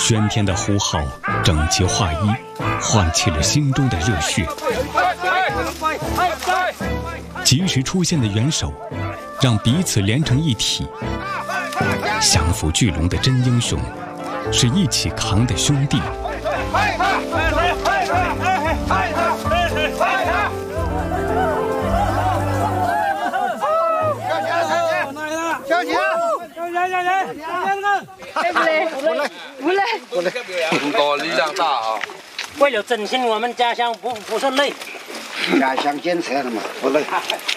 喧天的呼号，整齐划一，唤起了心中的热血。及时出现的元首，让彼此连成一体。降服巨龙的真英雄，是一起扛的兄弟。 很多力量大啊！ 为了振兴我们家乡，不是累。 家乡建设的嘛，不累。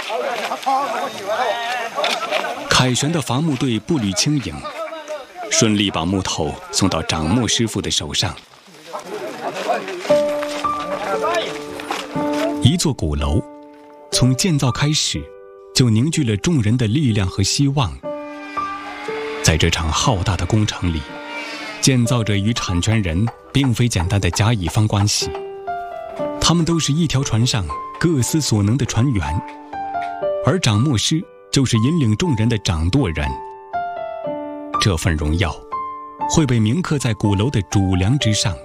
凯旋的伐木队步履轻盈，顺利把木头送到掌木师傅的手上。一座鼓楼，从建造开始，就凝聚了众人的力量和希望。在这场浩大的工程里，建造者与产权人并非简单的甲乙方关系，他们都是一条船上各司所能的船员，而掌木师就是引领众人的掌舵人。这份荣耀会被铭刻在鼓楼的主梁之上。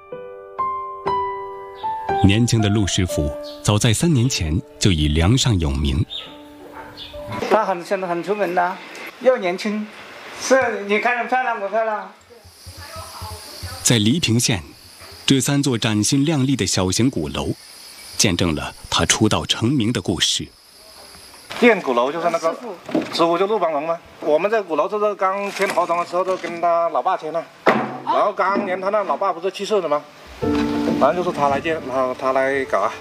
年轻的陆师傅早在3年前就以梁上有名。 他现在很出名的，又年轻，是你看着漂亮不漂亮？ 在黎平县，这3座崭新亮丽的小型鼓楼，见证了他出道成名的故事。 建鼓楼就是那个师傅就陆邦龙嘛。我们这鼓楼就是刚签合同的时候都跟他老爸签了，然后当年他那老爸不是去世了吗？反正就是他来建，他来搞啊。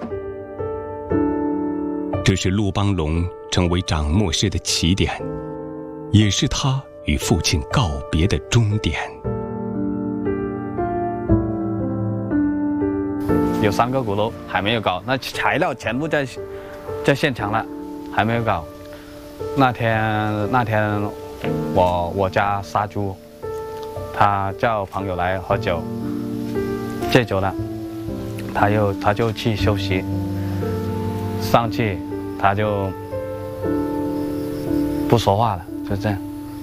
这是陆邦龙成为掌木师的起点，也是他与父亲告别的终点。 有3个鼓楼还没有搞，那材料全部在现场了，还没有搞。那天我家杀猪，他叫朋友来喝酒，戒酒了，他就去休息，上去他就不说话了，就这样。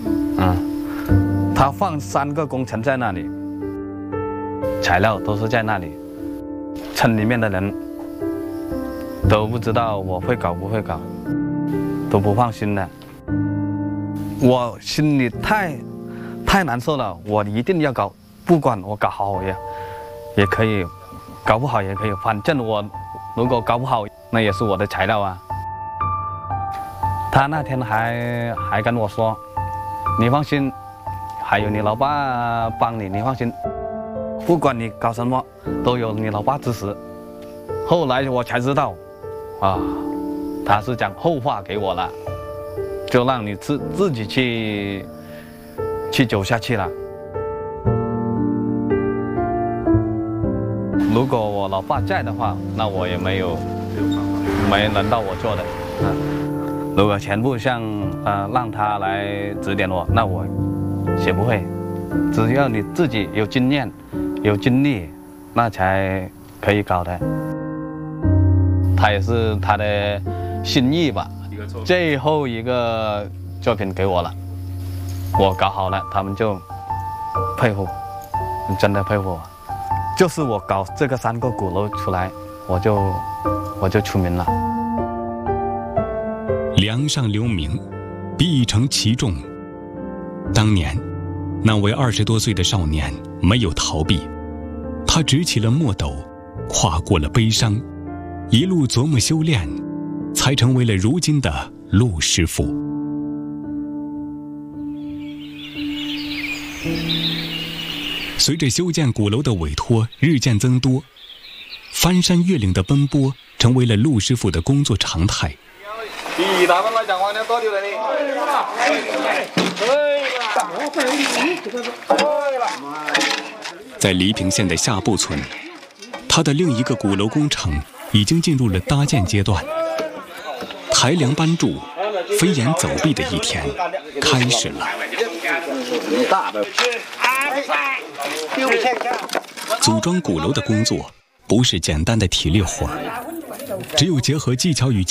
他放3个工程在那里，材料都是在那里。村里面的人都不知道我会搞不会搞，都不放心的。我心里太难受了，我一定要搞，不管我搞好也可以，搞不好也可以，反正我如果搞不好，那也是我的材料啊。他那天还跟我说，你放心，还有你老爸帮你，你放心。不管你搞什么，都有你老爸支持。后来我才知道，他是讲后话给我了，就让你自己去走下去了。如果我老爸在的话，那我也没轮到我做的。如果全部让他来指点我，那我学不会。只要你自己有经验、有精力，那才可以搞的。他也是他的心意吧。最后一个作品给我了，我搞好了，他们就佩服，真的佩服我。就是我搞这个3个鼓楼出来，我就出名了。 梁上留名，必承其重。当年那位20多岁的少年没有逃避，他执起了墨斗，跨过了悲伤，一路琢磨修炼，才成为了如今的陆师傅。随着修建鼓楼的委托日渐增多，翻山越岭的奔波成为了陆师傅的工作常态。 对他们来讲话，要多久了呢？ 在黎平县的下埠村，他的另一个鼓楼工程已经进入了搭建阶段。抬梁搬柱、飞檐走壁的一天开始了。组装鼓楼的工作不是简单的体力活儿，只有结合技巧与